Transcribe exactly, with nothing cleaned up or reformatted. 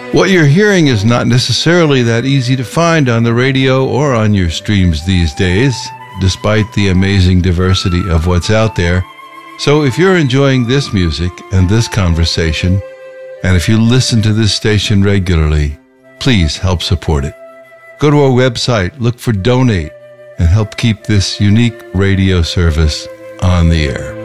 What you're hearing is not necessarily that easy to find on the radio or on your streams these days, despite the amazing diversity of what's out there. So if you're enjoying this music and this conversation, and if you listen to this station regularly, please help support it. Go to our website, look for Donate, and help keep this unique radio service on the air.